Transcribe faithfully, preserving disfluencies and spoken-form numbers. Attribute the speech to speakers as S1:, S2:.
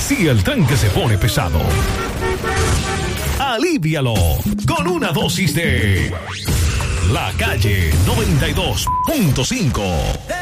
S1: Si el tanque se pone pesado, alivíalo con una dosis de La Calle noventa y dos punto cinco.